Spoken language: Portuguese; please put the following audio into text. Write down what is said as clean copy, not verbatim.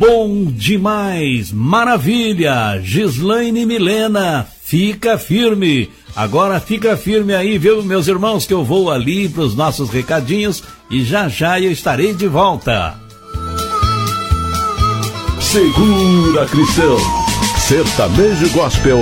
Bom demais, maravilha, Gislaine Milena, fica firme. Agora fica firme aí, viu, meus irmãos, que eu vou ali para os nossos recadinhos e já já eu estarei de volta. Segura, Cristão. Sertanejo Gospel